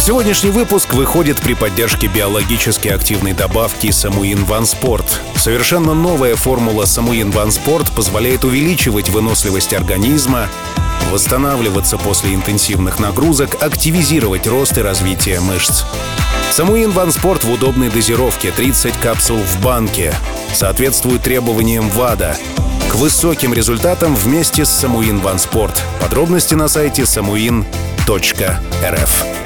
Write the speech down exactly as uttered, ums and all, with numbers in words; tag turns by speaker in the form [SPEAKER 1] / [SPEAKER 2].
[SPEAKER 1] Сегодняшний выпуск выходит при поддержке биологически активной добавки Самуин Ван Спорт. Совершенно новая формула Самуин Ван Спорт позволяет увеличивать выносливость организма, восстанавливаться после интенсивных нагрузок, активизировать рост и развитие мышц. Самуин Ван Спорт в удобной дозировке тридцать капсул в банке. Соответствует требованиям ВАДА. К высоким результатам вместе с Самуин Ван Спорт. Подробности на сайте самуин точка эр эф.